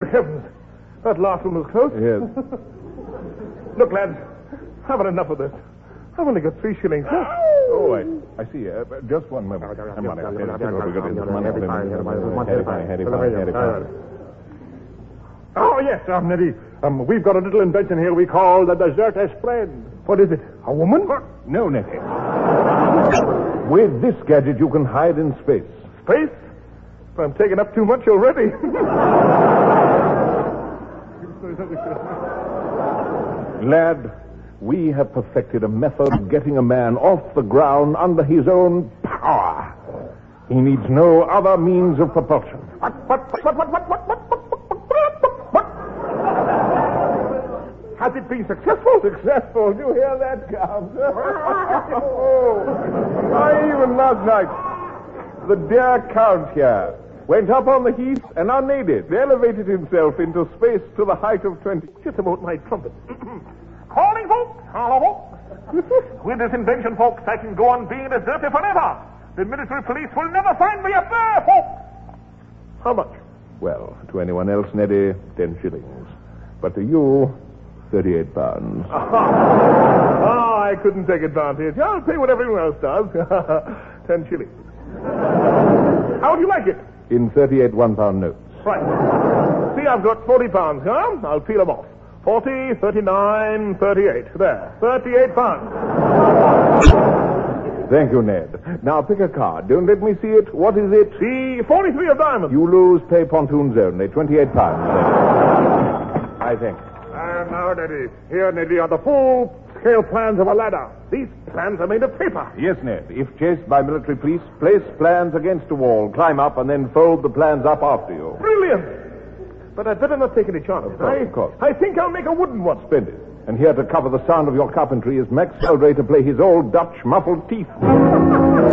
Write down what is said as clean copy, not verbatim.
heavens. That last one was close. Yes. Look, lads, I've had enough of this. I've only got 3 shillings. Oh, I see. Just one moment. Oh, yes, Neddy. We've got a little invention here we call the Dessert Espread. What is it? A woman? No, Nettie. With this gadget, you can hide in space. Space? I'm taking up too much already. Lad, we have perfected a method of getting a man off the ground under his own power. He needs no other means of propulsion. What? Has it been successful? Successful. Do you hear that, Count? Even last night, the dear Count here went up on the heath and unaided elevated himself into space to the height of 20. Just about my trumpet. Calling, folks. Hello, folks. With this invention, folks, I can go on being a deserter forever. The military police will never find me up there, folks. How much? Well, to anyone else, Neddy, 10 shillings. But to you, 38 pounds. I couldn't take advantage. I'll pay what everyone else does. 10 shillings. How would you like it? In 38 one-pound notes. Right. See, I've got 40 pounds, huh? I'll peel them off. 40, 39, 38. There. 38 pounds. Thank you, Ned. Now pick a card. Don't let me see it. What is it? The 43 of diamonds. You lose, pay pontoons only. 28 pounds. I think. And now, Neddy. Here, Neddy, are the full-scale plans of a ladder. These plans are made of paper. Yes, Ned. If chased by military police, place plans against a wall, climb up, and then fold the plans up after you. Brilliant. But I'd better not take any chances. Of course. I think I'll make a wooden one. Splendid. And here to cover the sound of your carpentry is Max Eldray to play his old Dutch muffled teeth.